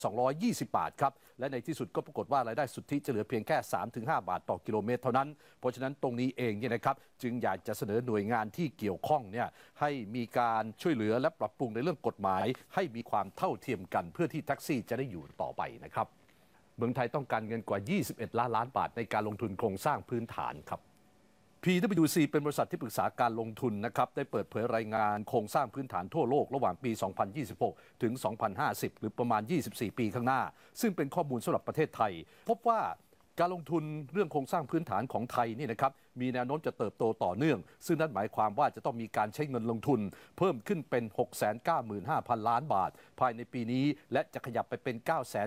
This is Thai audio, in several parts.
220 บาทครับและในที่สุดก็ปรากฏว่ารายได้สุทธิจะเหลือเพียงแค่ 3-5 บาทต่อกิโลเมตรเท่านั้นเพราะฉะนั้นตรงนี้เองเนี่ยนะครับจึงอยากจะเสนอหน่วยงานที่เกี่ยวข้องเนี่ยให้มีการช่วยเหลือและปรับปรุงในเรื่องกฎหมายให้มีความเท่าเทียมกันเพื่อที่แท็กซี่จะได้อยู่ต่อไปนะครับเมืองไทยต้องการเงินกว่า21 ล้านบาทในการลงทุนโครงสร้างพื้นฐานครับPwC เป็นบริษัทที่ปรึกษาการลงทุนนะครับได้เปิดเผยรายงานโครงสร้างพื้นฐานทั่วโลกระหว่างปี 2026 ถึง 2050 หรือประมาณ 24 ปีข้างหน้าซึ่งเป็นข้อมูลสำหรับประเทศไทยพบว่าการลงทุนเรื่องโครงสร้างพื้นฐานของไทยนี่นะครับมีแนวโน้มจะเติบโตต่อเนื่องซึ่งนั่นหมายความว่าจะต้องมีการใช้เงินลงทุนเพิ่มขึ้นเป็น 695,000 ล้านบาทภายในปีนี้และจะขยับไปเป็น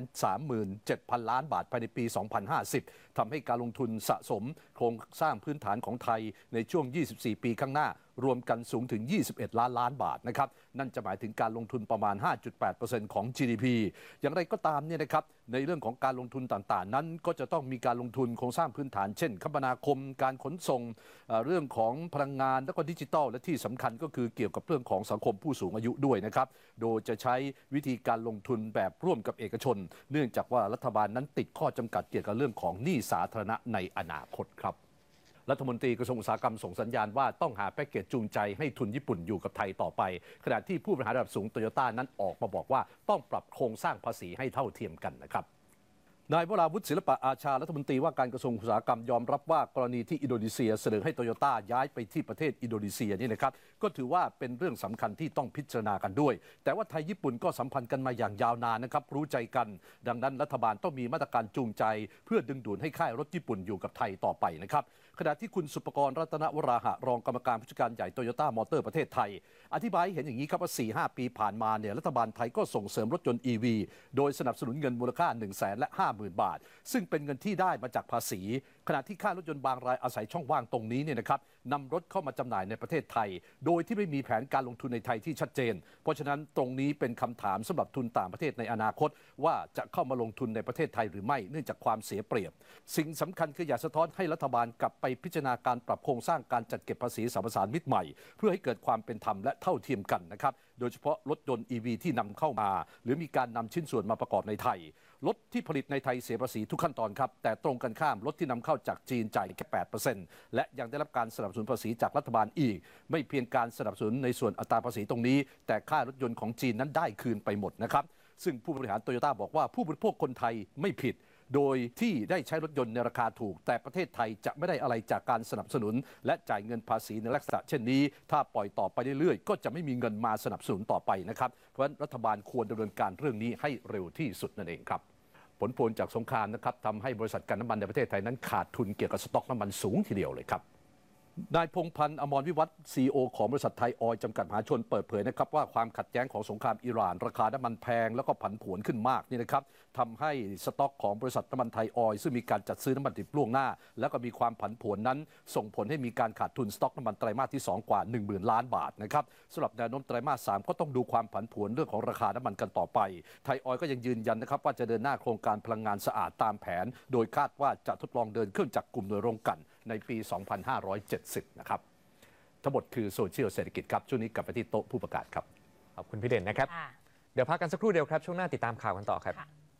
937,000 ล้านบาทภายในปี 2050 ทำให้การลงทุนสะสมโครงสร้างพื้นฐานของไทยในช่วง 24 ปีข้างหน้ารวมกันสูงถึง 21 ล้านบาทนะครับนั่นจะหมายถึงการลงทุนประมาณ 5.8% ของ GDP อย่างไรก็ตามเนี่ยนะครับในเรื่องของการลงทุนต่างๆนั้นก็จะต้องมีการลงทุนโครงสร้างพื้นฐานเช่นคมนาคมการขนส่งเรื่องของพลังงานและก็ดิจิทัลและที่สำคัญก็คือเกี่ยวกับเรื่องของสังคมผู้สูงอายุด้วยนะครับโดยจะใช้วิธีการลงทุนแบบร่วมกับเอกชนเนื่องจากว่ารัฐบาลนั้นติดข้อจำกัดเกี่ยวกับเรื่องของหนี้สาธารณะในอนาคตครับรัฐมนตรีกระทรวงอุตสาหกรรมส่งสัญญาณว่าต้องหาแพ็กเกจจูงใจให้ทุนญี่ปุ่นอยู่กับไทยต่อไปขณะที่ผู้บริหารระดับสูงโตโยต้านั้นออกมาบอกว่าต้องปรับโครงสร้างภาษีให้เท่าเทียมกันนะครับนายวราวุฒิศิลปะอาชารัฐมนตรีว่าการกระทรวงอุตสาหกรรมยอมรับว่ากรณีที่อินโดนีเซียเสนอให้โตโยต้าย้ายไปที่ประเทศอินโดนีเซียนี่นะครับก็ถือว่าเป็นเรื่องสำคัญที่ต้องพิจารณากันด้วยแต่ว่าไทยญี่ปุ่นก็สัมพันธ์กันมาอย่างยาวนานนะครับรู้ใจกันดังนั้นรัฐบาลต้องมีมาตรการจูงใจเพื่อดึงดูดให้ค่ายรถญี่ปุ่นอยู่กับไทยต่อไปนะครับขณะที่คุณสุปกรณ์รัตนวราหะรองกรรมการผู้จัดการใหญ่โตโยต้ามอเตอร์ประเทศไทยอธิบายเห็นอย่างนี้ครับว่า 4-5 ปีผ่านมาเนี่ยรัฐบาลไทยก็ส่งเสริมรถยนต์ EV โดยสนับสนุนเงินมูลค่า 150,000 บาทซึ่งเป็นเงินที่ได้มาจากภาษีขณะที่ค่ายรถยนต์บางรายอาศัยช่องว่างตรงนี้เนี่ยนะครับนำรถเข้ามาจำหน่ายในประเทศไทยโดยที่ไม่มีแผนการลงทุนในไทยที่ชัดเจนเพราะฉะนั้นตรงนี้เป็นคำถามสำหรับทุนต่างประเทศในอนาคตว่าจะเข้ามาลงทุนในประเทศไทยหรือไม่เนื่องจากความเสียเปรียบสิ่งสำคัญคืออยากสะท้อนให้รัฐบาลกลับไปพิจารณาการปรับโครงสร้างการจัดเก็บภาษีสรรพสามิตใหม่เพื่อให้เกิดความเป็นธรรมและเท่าเทียมกันนะครับโดยเฉพาะรถยนต์ EV ที่นำเข้ามาหรือมีการนำชิ้นส่วนมาประกอบในไทยรถที่ผลิตในไทยเสียภาษีทุกขั้นตอนครับแต่ตรงกันข้ามรถที่นำเข้าจากจีนจ่ายแค่ 8% และยังได้รับการสนับสนุนภาษีจากรัฐบาลอีกไม่เพียงการสนับสนุนในส่วนอัตราภาษีตรงนี้แต่ค่ารถยนต์ของจีนนั้นได้คืนไปหมดนะครับซึ่งผู้บริหารโตโยต้าบอกว่าผู้บริโภคคนไทยไม่ผิดโดยที่ได้ใช้รถยนต์ในราคาถูกแต่ประเทศไทยจะไม่ได้อะไรจากการสนับสนุนและจ่ายเงินภาษีในลักษณะเช่นนี้ถ้าปล่อยต่อไปเรื่อยๆก็จะไม่มีเงินมาสนับสนุนต่อไปนะครับเพราะฉะนั้นรัฐบาลควรดำเนินการเรื่องนี้ให้เร็วที่สุดนั่นเองครับผลพวงจากสงครามนะครับทำให้บริษัทการน้ำมันในประเทศไทยนั้นขาดทุนเกี่ยวกับสต็อกน้ำมันสูงทีเดียวเลยครับนายพงษ์พันธ์อมรวิวัฒน์ CEO ของบริษัทไทยออยล์จำกัดมหาชนเปิดเผยนะครับว่าความขัดแย้งของสงครามอิหร่านราคาน้ำมันแพงแล้วก็ผันผวนขึ้นมากนี่นะครับทำให้สต็อกของบริษัทน้ำมันไทยออยล์ซึ่งมีการจัดซื้อน้ำมันดิบล่วงหน้าแล้วก็มีความผันผวนนั้นส่งผลให้มีการขาดทุนสต็อกน้ำมันไตรมาสที่2กว่า 10,000 ล้านบาทนะครับสำหรับแนวโน้มไตรมาส3ก็ต้องดูความผันผวนเรื่องของราคาน้ำมันกันต่อไปไทยออยล์ก็ยังยืนยันนะครับว่าจะเดินหน้าโครงการพลังงานสะอาดตามแผนโดยคาดว่าจะทดลองเดินเครื่องจักรกลุ่มโดยโรงกลั่นในปี 2570 นะครับทั้งหมดคือโซเชียลเศรษฐกิจครับช่วงนี้กลับไปที่โต๊ะผู้ประกาศครับขอบคุณพี่เด่นนะครับเดี๋ยวพักกันสักครู่เดียวครับช่วงหน้าติดตามข่าวกันต่อครับ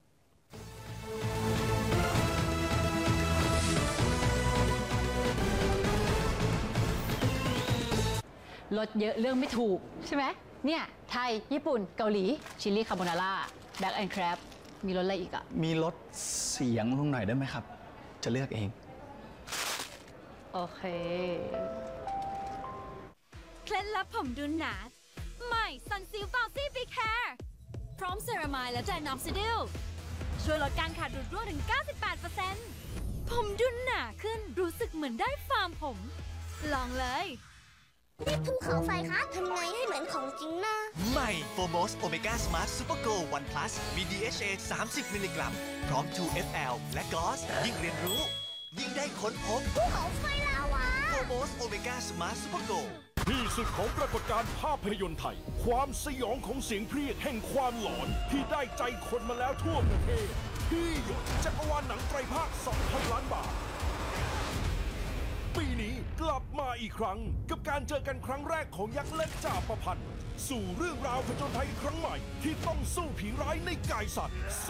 ลดเยอะเรื่องไม่ถูกใช่ไหมเนี่ยไทยญี่ปุ่นเกาหลีชิลลี่คาโบนาร่าแบ็กแอนด์แครบมีรสอะไรอีกอ่ะมีลดเสียงลงหน่อยได้ไหมครับจะเลือกเองโอเคเคล็ดลับผมดูหนาใหม่ซันซิลฟาวซี่บีแคร์พร้อมเซรามายและไดนอคซิดิลช่วยลดการขาดหลุดร่วงถึง 98% ผมดูหนาขึ้นรู้สึกเหมือนได้ฟาร์มผมลองเลยนี่ภูเขาไฟคะทำไงให้เหมือนของจริงนะใหม่โฟโมสโอเมก้าสมาร์ทซูเปอร์โกลวันพลัสมี DHA 30 มิลลิกรัมพร้อม 2FL และกอสยิ่งเรียนรู้ยิ่งได้ค้นพบภูเขาไฟลาวาโฟโมสโอเมก้าสมาร์ทซูเปอร์โกลที่สุดของปรากฏการณ์ภาพยนตร์ไทยความสยองของเสียงเพรียดแห่งความหลอนที่ได้ใจคนมาแล้วทั่วประเทศที่หยดจักรวาลหนังไตรภาค 2,000 ล้านบาทปีนี้กลับมาอีกครั้งกับการเจอกันครั้งแรกของยักษ์เล็กจ่าประพันธ์สู่เรื่องราวผจญภัยครั้งใหม่ที่ต้องสู้ผีร้ายในกายสัตว์